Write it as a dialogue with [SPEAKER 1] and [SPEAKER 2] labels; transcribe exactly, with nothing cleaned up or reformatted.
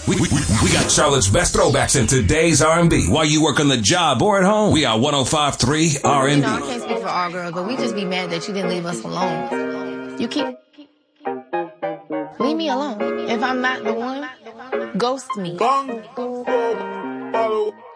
[SPEAKER 1] We, we, we got Charlotte's best throwbacks in today's R and B. While you work on the job or at home, we are one oh five point three R and B.
[SPEAKER 2] You know, I can't speak for all girls, but we just be mad that you didn't leave us alone. You keep... Leave me alone. If I'm not the one, ghost me.